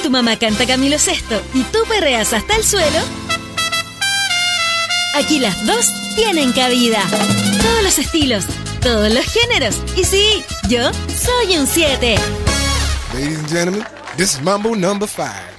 tu mamá canta Camilo Sesto y tú perreas hasta el suelo, aquí las dos tienen cabida. Todos los estilos, todos los géneros. Y sí, yo soy un 7. Ladies and gentlemen, this is Mambo number 5.